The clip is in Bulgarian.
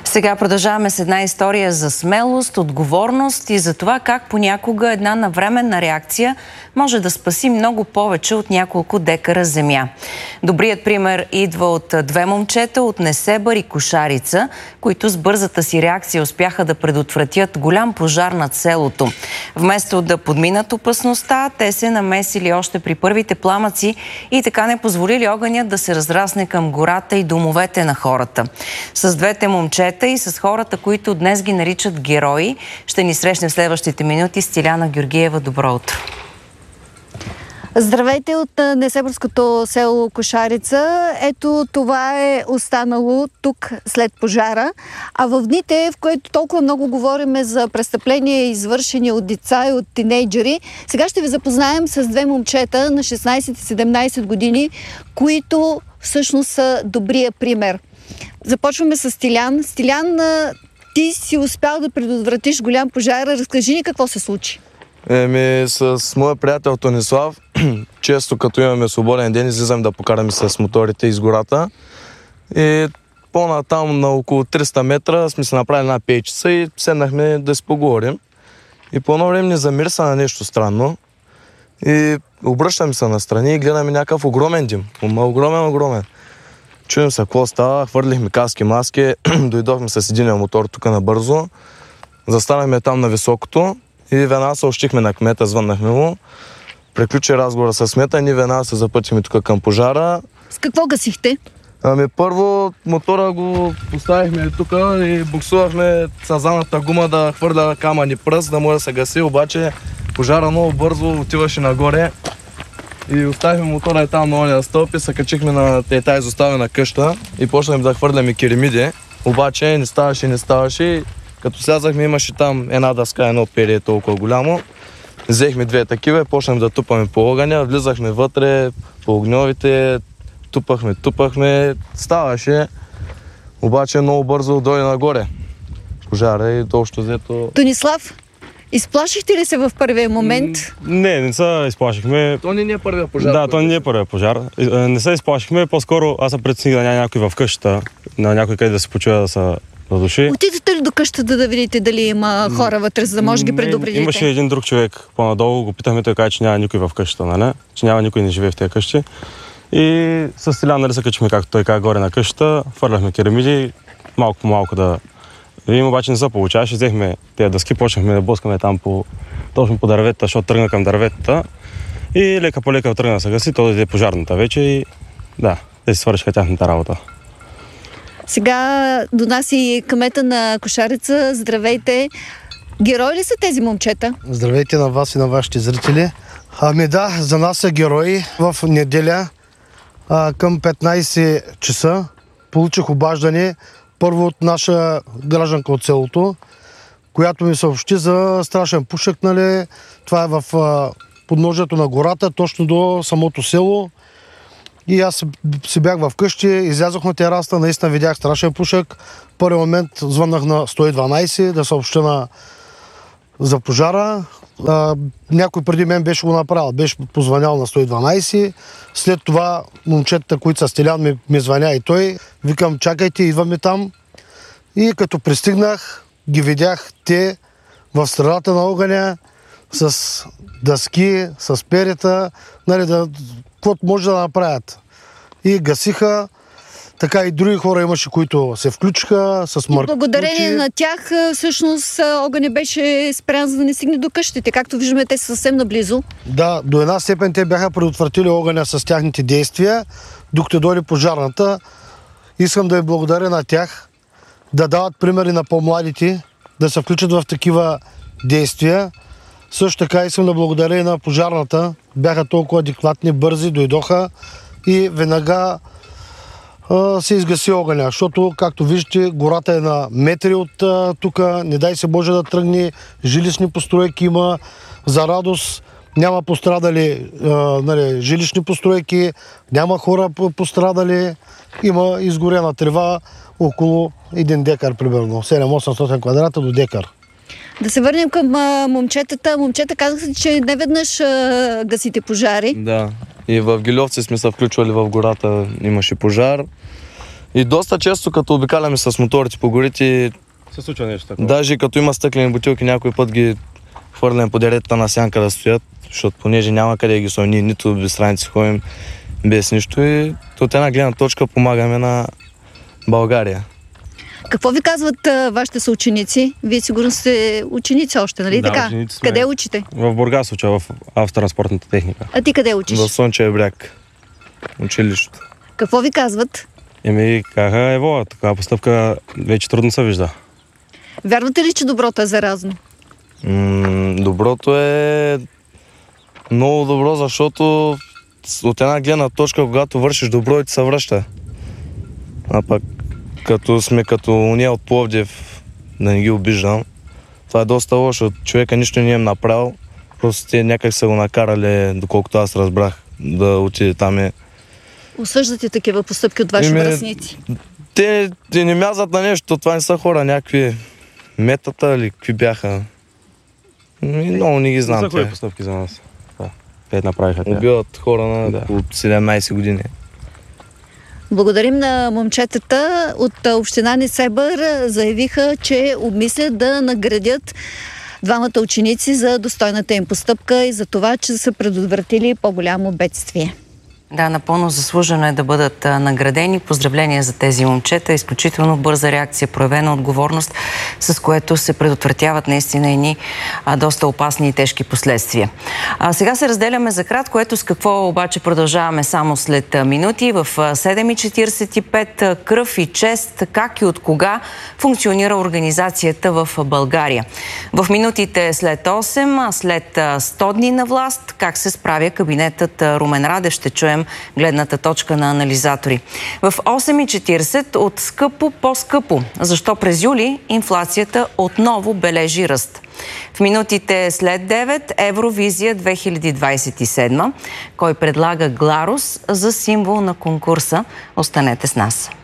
Сега продължаваме с една история за смелост, отговорност и за това как понякога една навременна реакция може да спаси много повече от няколко декара земя. Добрият пример идва от две момчета от Несебър и Кошарица, които с бързата си реакция успяха да предотвратят голям пожар над селото. Вместо да подминат опасността, те се намесили още при първите пламъци и така не позволили огънят да се разрасне към гората и домовете на хората. С двете момчета и с хората, които днес ги наричат герои, ще ни срещне в следващите минути Стиляна Георгиева. Добро утро! Здравейте от несебърското село Кошарица. Ето това е останало тук след пожара. А в дните, в които толкова много говорим за престъпления, извършени от деца и от тинейджери, сега ще ви запознаем с две момчета на 16 и 17 години, които всъщност са добрия пример. Започваме с Стилян. Стилян, ти си успял да предотвратиш голям пожар. Разкажи ни какво се случи. С моя приятел Тонислав, често като имаме свободен ден, излизам да покараме с моторите из гората. И по-натам на около 300 метра сме се направили една пейчица и седнахме да си поговорим. И по едно време ни замирса на нещо странно. И обръщаме се настрани и гледаме някакъв огромен дим. Огромен. Чуем се какво става, хвърлихме каски, маски, дойдохме с единия мотор тук набързо. Застанахме там на високото и веднага съобщихме на кмета, звъннахме му. Приключи разговора с кмета и ние веднага се запътихме тук към пожара. С какво гасихте? Първо мотора го поставихме тук и буксувахме с задната гума да хвърля камъни пръст, да може да се гаси, обаче пожара много бързо отиваше нагоре. И оставихме мотора там на ония стълб и се качихме на тази изоставена къща и почнахме да хвърляме керемиди. Обаче не ставаше. Като слязахме, имаше там една дъска, едно перие толкова голямо. Взехме две такива и почнахме да тупаме по огъня, влизахме вътре по огньовите, тупахме, ставаше. Обаче много бързо дойде нагоре пожара и общо взето... Тонислав, изплашихте ли се в първия момент? Не се изплашихме. То не е първия пожар. Да, то не е първия пожар. Не се изплашихме, по-скоро аз се притесних да няма някой в къщата, на някой къде да се почува да се задуши. Отидете ли до къщата да видите дали има хора вътре, за да може да ги предупредите? Имаше един друг човек по-надолу, го питахме, той каза, че няма никой в къщата, нали? Че няма никой не живее в тези къщи. И с Стилян, нали, се качихме, както той каза, горе на къщата, фърляхме керамиди, малко по малко да видим, обаче не се получаваше. Взехме тези дъски, почнахме да блъскаме там точно по дърветата, защото тръгна към дърветата. И лека по лека тръгна да се гаси, то дойде пожарната вече и да, те си свършиха тяхната работа. Сега до нас и кмета на Кошарица. Здравейте! Герои ли са тези момчета? Здравейте на вас и на вашите зрители. Да, за нас са герои. В неделя към 15 часа получих обаждане първо от наша гражданка от селото, която ми съобщи за страшен пушек, нали. Това е в подножието на гората, точно до самото село. И аз си бях в къщи, излязох на тераста, наистина видях страшен пушек. В първи момент звъннах на 112 да съобща за пожара. Някой преди мен беше го направил, беше позвънял на 112. След това момчетата, които са Стилян, ми звъня и той. Викам, чакайте, идваме там. И като пристигнах, ги видях те в средата на огъня с дъски, с перета, нали, каквото може да направят. И гасиха. Така и други хора имаше, които се включиха с маркучи. Благодарение на тях всъщност огъня беше спрян, за да не стигне до къщите. Както виждаме, те са съвсем наблизо. Да, до една степен те бяха предотвратили огъня с тяхните действия, докато дойде пожарната. Искам да им благодаря на тях, да дават примери на по-младите, да се включат в такива действия. Също така искам да благодаря и на пожарната. Бяха толкова адекватни, бързи, дойдоха и веднага се изгаси огъня, защото, както виждате, гората е на метри от тук, не дай се Боже да тръгне, жилищни постройки има, за радост няма пострадали жилищни постройки, няма хора пострадали, има изгорена трева около 1 декар, примерно, 7-800 квадрата до декар. Да се върнем към момчетата. Момчета, казах, че не веднъж гасите пожари. Да, и в Гильовци сме се включвали в гората, имаше пожар. И доста често, като обикаляме с моторите по горите, Се случва нещо такова. даже като има стъклени бутилки, някой път ги хвърляме по дерета на сянка да стоят, защото понеже няма къде да ги сложим, ние нито без страници ходим без нищо и от една гледна точка помагаме на България. Какво ви казват вашите съученици? Вие сигурно сте ученици още, нали Да, така? ученици сме. Къде учите? В Бургас уча в автотранспортната техника. А ти къде учиш? В Слънчев бряг, училището. Какво ви казват? Казаха, ево, такава постъпка вече трудно се вижда. Вярвате ли, че доброто е заразно? Доброто е много добро, защото от една гледна точка, когато вършиш добро, и ти се връща. А пък като сме като уния от Пловдив, да не ги обиждам, това е доста лошо. Човека нищо не им направил, просто те някак са го накарали, доколкото аз разбрах, да отиде там. Осъждате такива постъпки от ваши връстници? Те не мязат на нещо, това не са хора, някакви метата или какви бяха. Много не ги знам. За кои постъпки за нас? Да. Те направиха те. Убиват хора на около 17 години. Благодарим на момчетата от община Несебър. Заявиха, че обмислят да наградят двамата ученици за достойната им постъпка и за това, че са предотвратили по-голямо бедствие. Да, напълно заслужено е да бъдат наградени. Поздравления за тези момчета. Изключително бърза реакция, проявена отговорност, с което се предотвратяват наистина едни доста опасни и тежки последствия. Сега се разделяме за кратко. Ето с какво обаче продължаваме само след минути. В 7:45 кръв и чест, как и от кога функционира организацията в България. В минутите след 8, след 100 дни на власт, как се справя кабинетът Румен Радев, ще чуем гледната точка на анализатори. В 8:40 от скъпо по-скъпо. Защо през юли инфлацията отново бележи ръст? В минутите след 9 Евровизия 2027. Кой предлага Гларус за символ на конкурса? Останете с нас.